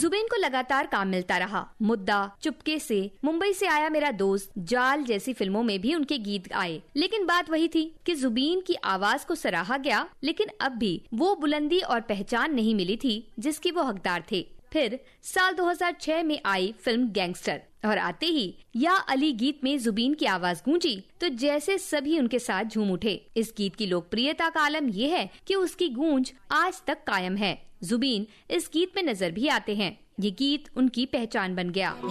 जुबीन को लगातार काम मिलता रहा। मुद्दा, चुपके से, मुंबई से आया मेरा दोस्त, जाल जैसी फिल्मों में भी उनके गीत आए। लेकिन बात वही थी कि जुबीन की आवाज को सराहा गया, लेकिन अब भी वो बुलंदी और पहचान नहीं मिली थी जिसकी वो हकदार थे। फिर साल 2006 में आई फिल्म गैंगस्टर और आते ही या अली गीत में जुबीन की आवाज गूंजी तो जैसे सभी उनके साथ झूम उठे। इस गीत की लोकप्रियता का आलम ये है कि उसकी गूंज आज तक कायम है। जुबीन इस गीत में नजर भी आते हैं। ये गीत उनकी पहचान बन गया।